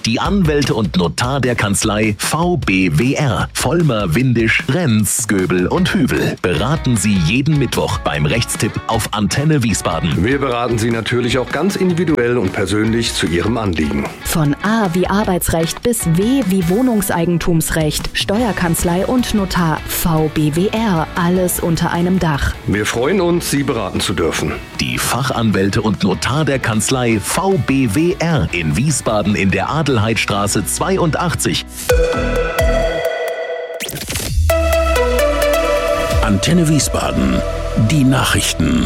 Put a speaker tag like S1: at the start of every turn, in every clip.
S1: Die Anwälte und Notar der Kanzlei VBWR. Vollmer, Windisch, Renz, Göbel und Hüvel beraten Sie jeden Mittwoch beim Rechtstipp auf Antenne Wiesbaden.
S2: Wir beraten Sie natürlich auch ganz individuell und persönlich zu Ihrem Anliegen.
S3: Von A wie Arbeitsrecht bis W wie Wohnungseigentumsrecht, Steuerkanzlei und Notar. VBWR. Alles unter einem Dach.
S2: Wir freuen uns, Sie beraten zu dürfen.
S1: Die Fachanwälte und Notar der Kanzlei VBWR in Wiesbaden in der Adelheidstraße 82.
S4: Antenne Wiesbaden. Die Nachrichten.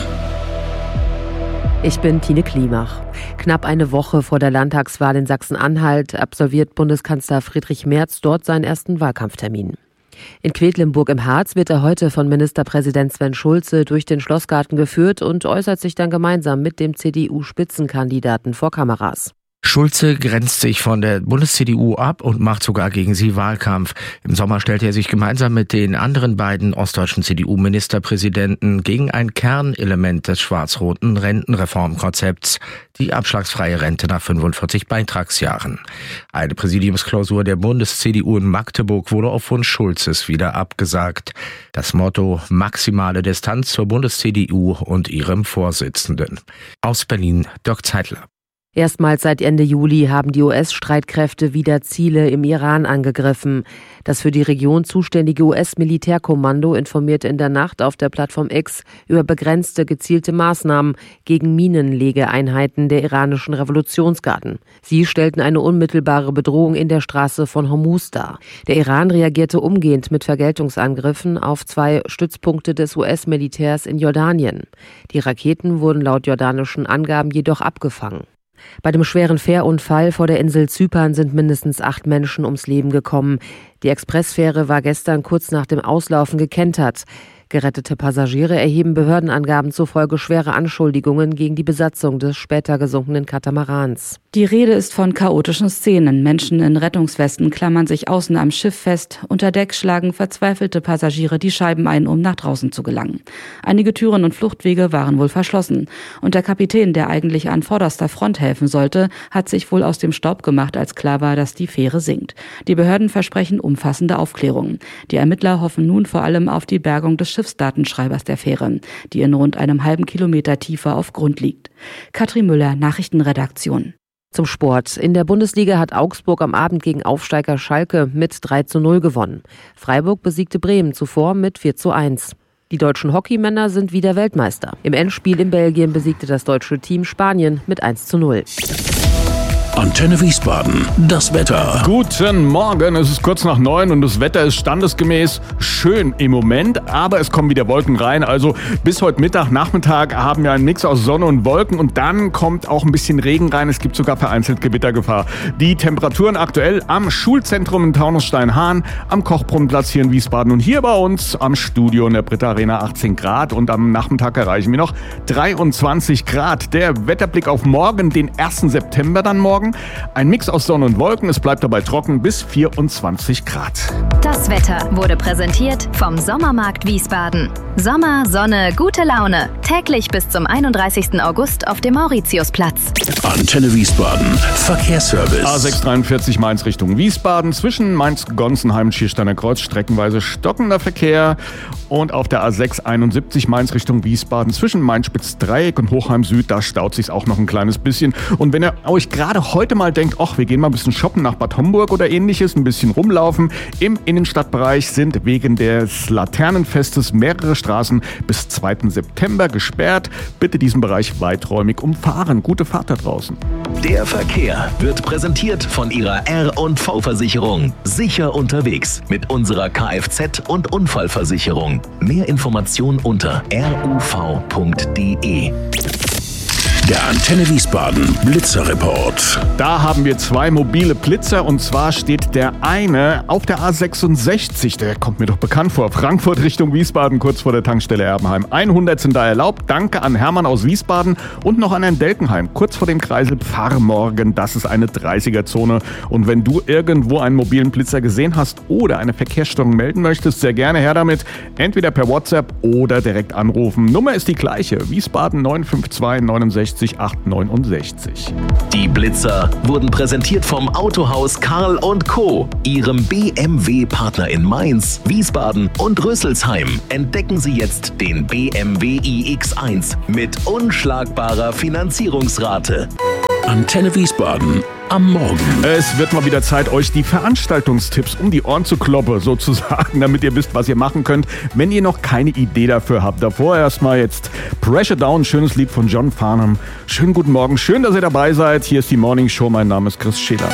S5: Ich bin Tine Klimach. Knapp eine Woche vor der Landtagswahl in Sachsen-Anhalt absolviert Bundeskanzler Friedrich Merz dort seinen ersten Wahlkampftermin. In Quedlinburg im Harz wird er heute von Ministerpräsident Sven Schulze durch den Schlossgarten geführt und äußert sich dann gemeinsam mit dem CDU-Spitzenkandidaten vor Kameras.
S6: Schulze grenzt sich von der Bundes-CDU ab und macht sogar gegen sie Wahlkampf. Im Sommer stellte er sich gemeinsam mit den anderen beiden ostdeutschen CDU-Ministerpräsidenten gegen ein Kernelement des schwarz-roten Rentenreformkonzepts, die abschlagsfreie Rente nach 45 Beitragsjahren. Eine Präsidiumsklausur der Bundes-CDU in Magdeburg wurde auf Wunsch Schulzes wieder abgesagt. Das Motto: maximale Distanz zur Bundes-CDU und ihrem Vorsitzenden. Aus Berlin, Dirk Zeitler.
S5: Erstmals seit Ende Juli haben die US-Streitkräfte wieder Ziele im Iran angegriffen. Das für die Region zuständige US-Militärkommando informierte in der Nacht auf der Plattform X über begrenzte, gezielte Maßnahmen gegen Minenlegeeinheiten der iranischen Revolutionsgarden. Sie stellten eine unmittelbare Bedrohung in der Straße von Hormuz dar. Der Iran reagierte umgehend mit Vergeltungsangriffen auf 2 Stützpunkte des US-Militärs in Jordanien. Die Raketen wurden laut jordanischen Angaben jedoch abgefangen. Bei dem schweren Fährunfall vor der Insel Zypern sind mindestens 8 Menschen ums Leben gekommen. Die Expressfähre war gestern kurz nach dem Auslaufen gekentert. Gerettete Passagiere erheben Behördenangaben zufolge schwere Anschuldigungen gegen die Besatzung des später gesunkenen Katamarans.
S7: Die Rede ist von chaotischen Szenen. Menschen in Rettungswesten klammern sich außen am Schiff fest. Unter Deck schlagen verzweifelte Passagiere die Scheiben ein, um nach draußen zu gelangen. Einige Türen und Fluchtwege waren wohl verschlossen. Und der Kapitän, der eigentlich an vorderster Front helfen sollte, hat sich wohl aus dem Staub gemacht, als klar war, dass die Fähre sinkt. Die Behörden versprechen umfassende Aufklärung. Die Ermittler hoffen nun vor allem auf die Bergung des Schiffsdatenschreibers der Fähre, die in rund einem halben Kilometer Tiefe auf Grund liegt. Katrin Müller, Nachrichtenredaktion.
S5: Zum Sport. In der Bundesliga hat Augsburg am Abend gegen Aufsteiger Schalke mit 3:0 gewonnen. Freiburg besiegte Bremen zuvor mit 4:1. Die deutschen Hockeymänner sind wieder Weltmeister. Im Endspiel in Belgien besiegte das deutsche Team Spanien mit 1:0.
S4: Antenne Wiesbaden, das Wetter.
S8: Guten Morgen, es ist kurz nach 9 und das Wetter ist standesgemäß schön im Moment, aber es kommen wieder Wolken rein. Also bis heute Mittag, Nachmittag haben wir einen Mix aus Sonne und Wolken und dann kommt auch ein bisschen Regen rein. Es gibt sogar vereinzelt Gewittergefahr. Die Temperaturen aktuell am Schulzentrum in Taunusstein-Hahn, am Kochbrunnenplatz hier in Wiesbaden und hier bei uns am Studio in der Britta Arena 18 Grad und am Nachmittag erreichen wir noch 23 Grad. Der Wetterblick auf morgen, den 1. September dann morgen. Ein Mix aus Sonne und Wolken, es bleibt dabei trocken bis 24 Grad.
S3: Das Wetter wurde präsentiert vom Sommermarkt Wiesbaden. Sommer, Sonne, gute Laune. Täglich bis zum 31. August auf dem Mauritiusplatz.
S4: Antenne Wiesbaden, Verkehrsservice.
S8: A643 Mainz Richtung Wiesbaden. Zwischen Mainz-Gonsenheim und Schiersteiner Kreuz streckenweise stockender Verkehr. Und auf der A671 Mainz Richtung Wiesbaden zwischen Mainz-Spitz-Dreieck und Hochheim Süd, da staut sich's auch noch ein kleines bisschen. Und wenn ihr euch gerade heute mal denkt, ach, wir gehen mal ein bisschen shoppen nach Bad Homburg oder ähnliches, ein bisschen rumlaufen, im Innenstadtbereich sind wegen des Laternenfestes mehrere Straßen bis 2. September gesperrt. Bitte diesen Bereich weiträumig umfahren. Gute Fahrt da draußen.
S1: Der Verkehr wird präsentiert von Ihrer R&V-Versicherung. Sicher unterwegs mit unserer Kfz- und Unfallversicherung. Mehr Informationen unter ruv.de.
S4: Der Antenne Wiesbaden Blitzerreport.
S8: Da haben wir 2 mobile Blitzer und zwar steht der eine auf der A66, der kommt mir doch bekannt vor, Frankfurt Richtung Wiesbaden, kurz vor der Tankstelle Erbenheim. 100 sind da erlaubt. Danke an Hermann aus Wiesbaden und noch an Herrn Delkenheim, kurz vor dem Kreisel Pfarrmorgen. Das ist eine 30er-Zone und wenn du irgendwo einen mobilen Blitzer gesehen hast oder eine Verkehrsstörung melden möchtest, sehr gerne her damit. Entweder per WhatsApp oder direkt anrufen. Nummer ist die gleiche, Wiesbaden 952 69 69 869.
S1: Die Blitzer wurden präsentiert vom Autohaus Karl & Co., Ihrem BMW-Partner in Mainz, Wiesbaden und Rüsselsheim. Entdecken Sie jetzt den BMW iX1 mit unschlagbarer Finanzierungsrate.
S4: Antenne Wiesbaden am Morgen.
S8: Es wird mal wieder Zeit, euch die Veranstaltungstipps um die Ohren zu kloppen, sozusagen, damit ihr wisst, was ihr machen könnt, wenn ihr noch keine Idee dafür habt. Davor erstmal jetzt Pressure Down, ein schönes Lied von John Farnham. Schönen guten Morgen, schön, dass ihr dabei seid. Hier ist die Morning Show, mein Name ist Chris Scheler.